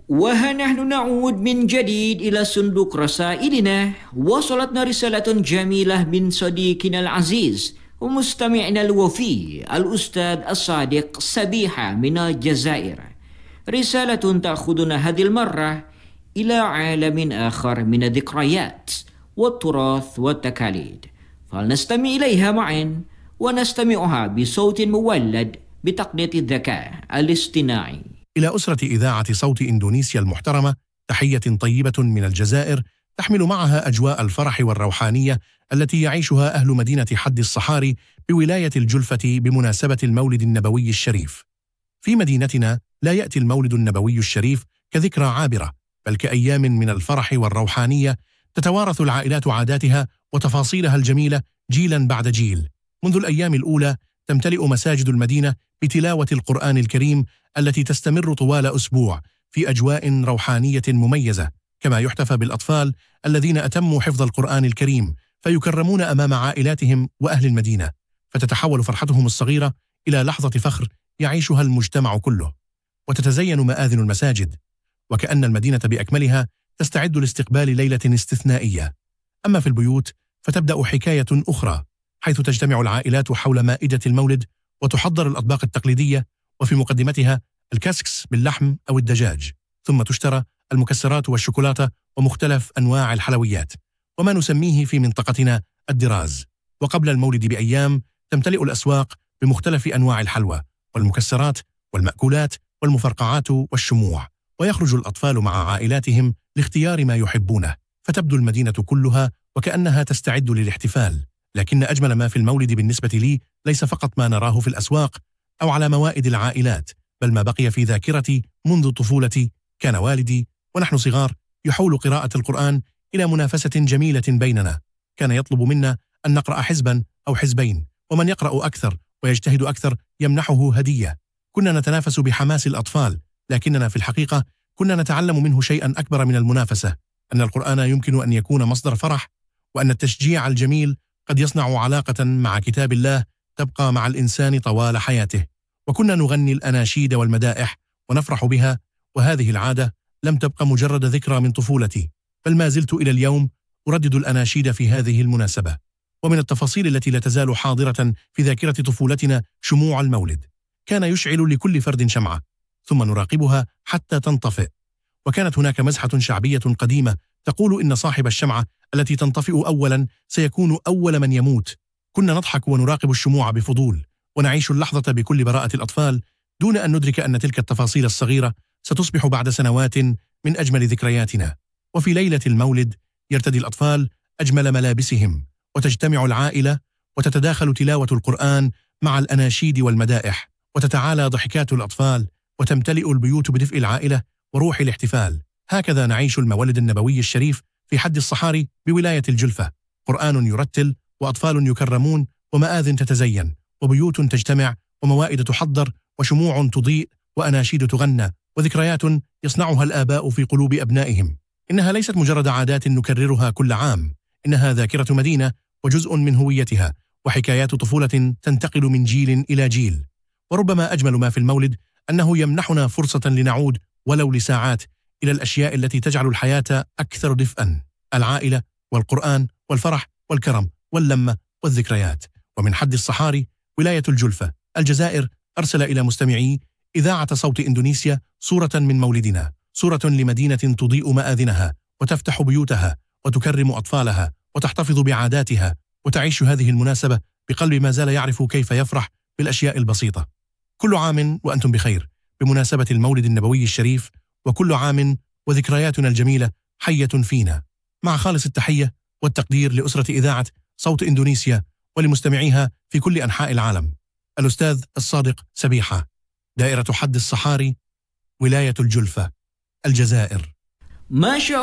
وها نحن نعود من جديد إلى صندوق رسائلنا. وصلتنا رسالة جميلة من صديقنا العزيز ومستمعنا الوفي الأستاذ الصادق سبيحة من الجزائر. رسالة تأخذنا هذه المرة إلى عالم آخر من الذكريات والتراث والتقاليد، فلنستمع إليها معا ونستمعها بصوت مولد بتقنية الذكاء الاصطناعي. إلى أسرة إذاعة صوت إندونيسيا المحترمة، تحية طيبة من الجزائر تحمل معها أجواء الفرح والروحانية التي يعيشها أهل مدينة حد الصحاري بولاية الجلفة بمناسبة المولد النبوي الشريف. في مدينتنا لا يأتي المولد النبوي الشريف كذكرى عابرة، بل كأيام من الفرح والروحانية تتوارث العائلات عاداتها وتفاصيلها الجميلة جيلا بعد جيل. منذ الأيام الأولى تمتلئ مساجد المدينة بتلاوة القرآن الكريم التي تستمر طوال أسبوع في أجواء روحانية مميزة، كما يحتفى بالأطفال الذين أتموا حفظ القرآن الكريم فيكرمون أمام عائلاتهم وأهل المدينة، فتتحول فرحتهم الصغيرة إلى لحظة فخر يعيشها المجتمع كله. وتتزين مآذن المساجد وكأن المدينة بأكملها تستعد لاستقبال ليلة استثنائية. أما في البيوت فتبدأ حكاية أخرى، حيث تجتمع العائلات حول مائدة المولد وتحضر الأطباق التقليدية، وفي مقدمتها الكسكس باللحم أو الدجاج، ثم تشترى المكسرات والشوكولاتة ومختلف أنواع الحلويات وما نسميه في منطقتنا الدراز. وقبل المولد بأيام تمتلئ الأسواق بمختلف أنواع الحلوى والمكسرات والمأكولات والمفرقعات والشموع، ويخرج الأطفال مع عائلاتهم لاختيار ما يحبونه، فتبدو المدينة كلها وكأنها تستعد للاحتفال. لكن أجمل ما في المولد بالنسبة لي ليس فقط ما نراه في الأسواق أو على موائد العائلات، بل ما بقي في ذاكرتي منذ طفولتي. كان والدي ونحن صغار يحول قراءة القرآن إلى منافسة جميلة بيننا، كان يطلب منا أن نقرأ حزبا أو حزبين، ومن يقرأ أكثر ويجتهد أكثر يمنحه هدية. كنا نتنافس بحماس الأطفال، لكننا في الحقيقة كنا نتعلم منه شيئا أكبر من المنافسة، أن القرآن يمكن أن يكون مصدر فرح، وأن التشجيع الجميل قد يصنع علاقة مع كتاب الله تبقى مع الإنسان طوال حياته. وكنا نغني الأناشيد والمدائح ونفرح بها، وهذه العادة لم تبقى مجرد ذكرى من طفولتي، بل ما زلت إلى اليوم أردد الأناشيد في هذه المناسبة. ومن التفاصيل التي لا تزال حاضرة في ذاكرة طفولتنا شموع المولد، كان يشعل لكل فرد شمعة ثم نراقبها حتى تنطفئ. وكانت هناك مزحة شعبية قديمة تقول إن صاحب الشمعة التي تنطفئ أولا سيكون أول من يموت. كنا نضحك ونراقب الشموع بفضول ونعيش اللحظة بكل براءة الأطفال، دون أن ندرك أن تلك التفاصيل الصغيرة ستصبح بعد سنوات من أجمل ذكرياتنا. وفي ليلة المولد يرتدي الأطفال أجمل ملابسهم، وتجتمع العائلة وتتداخل تلاوة القرآن مع الأناشيد والمدائح، وتتعالى ضحكات الأطفال، وتمتلئ البيوت بدفء العائلة وروح الاحتفال. هكذا نعيش المولد النبوي الشريف في حد الصحاري بولاية الجلفة. قرآن يرتل، وأطفال يكرمون، ومآذن تتزين، وبيوت تجتمع، وموائد تحضر، وشموع تضيء، وأناشيد تغنى، وذكريات يصنعها الآباء في قلوب أبنائهم. إنها ليست مجرد عادات نكررها كل عام، إنها ذاكرة مدينة وجزء من هويتها، وحكايات طفولة تنتقل من جيل إلى جيل. وربما أجمل ما في المولد أنه يمنحنا فرصة لنعود ولو لساعات إلى الأشياء التي تجعل الحياة أكثر دفئا: العائلة والقرآن والفرح والكرم واللمة والذكريات. ومن حد الصحاري ولاية الجلفة الجزائر أرسل إلى مستمعي إذاعة صوت إندونيسيا صورة من مولدنا، صورة لمدينة تضيء مآذنها وتفتح بيوتها وتكرم أطفالها وتحتفظ بعاداتها، وتعيش هذه المناسبة بقلب ما زال يعرف كيف يفرح بالأشياء البسيطة. كل عام وأنتم بخير بمناسبة المولد النبوي الشريف، وكل عام وذكرياتنا الجميلة حية فينا. مع خالص التحية والتقدير لأسرة إذاعة صوت إندونيسيا ولمستمعيها في كل أنحاء العالم، الأستاذ الصادق سبيحة، دائرة حد الصحاري، ولاية الجلفة، الجزائر. ما شاء